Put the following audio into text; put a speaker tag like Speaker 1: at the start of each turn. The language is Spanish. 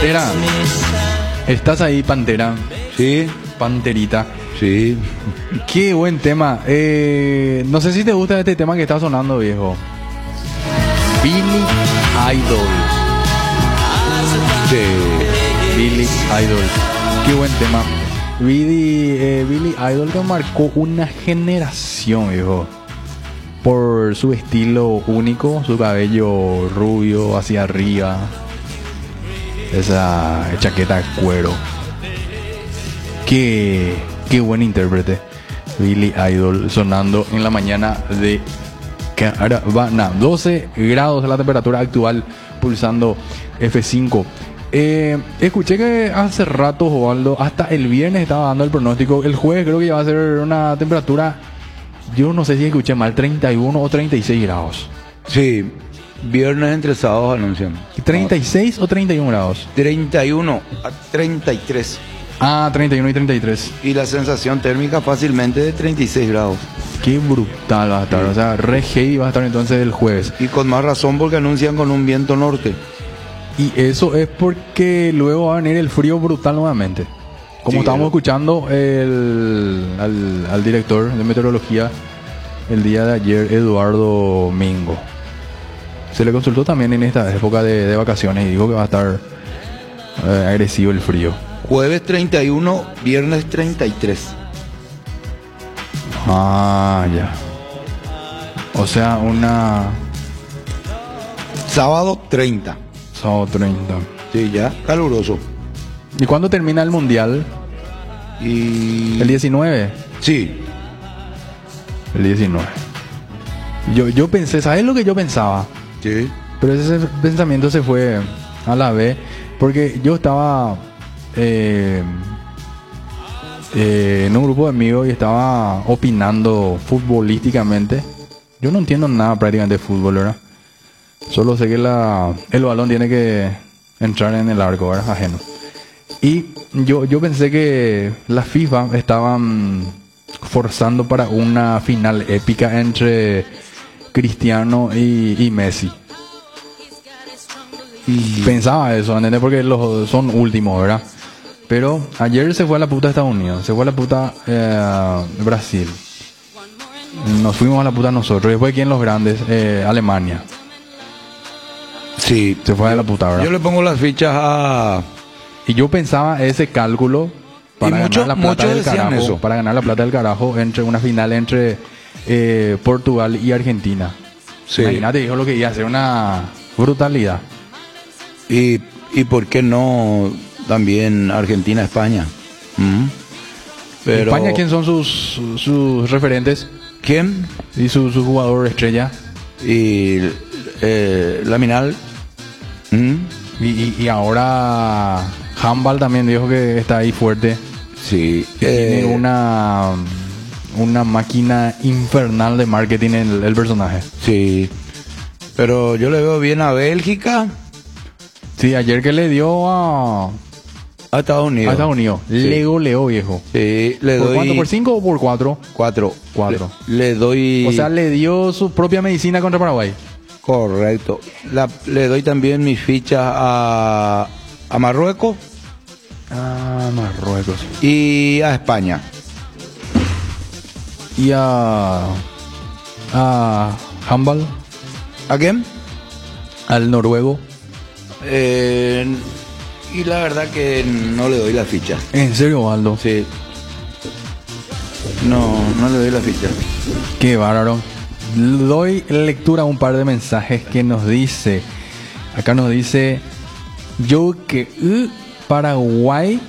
Speaker 1: Pantera, ¿estás ahí, Pantera?
Speaker 2: Sí,
Speaker 1: Panterita.
Speaker 2: sí.
Speaker 1: Qué buen tema. No sé si te gusta este tema que está sonando, viejo. Billy Idol.
Speaker 2: Sí.
Speaker 1: Billy Idol. Qué buen tema. Billy Idol que marcó una generación, viejo. Por su estilo único, su cabello rubio hacia arriba, esa chaqueta de cuero. Qué buen intérprete. Billy Idol sonando en la mañana de Caravana. 12 grados la temperatura actual, pulsando F5. Escuché que hace rato, Osvaldo, hasta el viernes estaba dando el pronóstico. El jueves creo que ya va a ser una temperatura, yo no sé si escuché mal, 31 o 36 grados.
Speaker 2: Sí, viernes entre sábados anuncian.
Speaker 1: ¿36 o 31 grados?
Speaker 2: 31 a 33.
Speaker 1: Ah, 31 y 33.
Speaker 2: Y la sensación térmica fácilmente de 36 grados.
Speaker 1: Qué brutal va a estar. O sea, re heavy va a estar entonces el jueves.
Speaker 2: Y con más razón porque anuncian con un viento norte.
Speaker 1: Y eso es porque luego va a venir el frío brutal nuevamente. Como
Speaker 2: Sí,
Speaker 1: estábamos escuchando al director de meteorología el día de ayer, Eduardo Mingo. Se le consultó también en esta época de vacaciones y dijo que va a estar agresivo el frío.
Speaker 2: Jueves 31, viernes 33.
Speaker 1: Ah, ya. O sea,
Speaker 2: Sábado 30.
Speaker 1: sábado 30.
Speaker 2: Sí, ya, caluroso.
Speaker 1: ¿Y cuándo termina el mundial?
Speaker 2: Y...
Speaker 1: El 19.
Speaker 2: Sí,
Speaker 1: El 19. Yo pensé, ¿sabes lo que yo pensaba?
Speaker 2: sí.
Speaker 1: Pero ese pensamiento se fue a la vez, porque yo estaba en un grupo de amigos y estaba opinando futbolísticamente. Yo no entiendo nada prácticamente de fútbol, ¿verdad? Solo sé que el balón tiene que entrar en el arco, ¿verdad? Ajeno. Y yo pensé que la FIFA estaban forzando para una final épica entre Cristiano y Messi. Y pensaba eso, ¿entendés? Porque son últimos, ¿verdad? Pero ayer se fue a la puta Estados Unidos, se fue a la puta Brasil. Nos fuimos a la puta nosotros. Y después, ¿quién los grandes? Alemania.
Speaker 2: Sí.
Speaker 1: Se fue a la puta, ¿verdad?
Speaker 2: Yo le pongo las fichas a...
Speaker 1: Y yo pensaba ese cálculo para ganar la plata del carajo,
Speaker 2: eso.
Speaker 1: para ganar la plata del carajo entre una final entre Portugal y Argentina.
Speaker 2: Sí.
Speaker 1: Imagínate, dijo lo que iba a ser una brutalidad.
Speaker 2: Y por qué no también Argentina-España. Pero...
Speaker 1: España, ¿quién son sus referentes?
Speaker 2: ¿Quién?
Speaker 1: Y su jugador estrella.
Speaker 2: Y Laminal.
Speaker 1: Y ahora Handball también dijo que está ahí fuerte.
Speaker 2: Sí.
Speaker 1: Tiene una máquina infernal de marketing el personaje.
Speaker 2: Sí. Pero yo le veo bien a Bélgica.
Speaker 1: Sí, ayer que le dio a
Speaker 2: Estados Unidos.
Speaker 1: A Estados Unidos.
Speaker 2: Sí.
Speaker 1: Le goleó, viejo.
Speaker 2: Sí, le
Speaker 1: ¿Por
Speaker 2: doy...
Speaker 1: cuánto? ¿Por 5 o por 4?
Speaker 2: 4.
Speaker 1: 4.
Speaker 2: Le doy...
Speaker 1: O sea, le dio su propia medicina contra Paraguay.
Speaker 2: Correcto. Le doy también mis fichas a Marruecos
Speaker 1: Ah, Marruecos.
Speaker 2: y a España.
Speaker 1: Y a Handball,
Speaker 2: ¿A quién?
Speaker 1: al noruego.
Speaker 2: Y la verdad que no le doy la ficha.
Speaker 1: ¿En serio, Waldo?
Speaker 2: Sí. No le doy la ficha.
Speaker 1: Qué bárbaro. Doy lectura a un par de mensajes que nos dice. Acá nos dice yo que Paraguay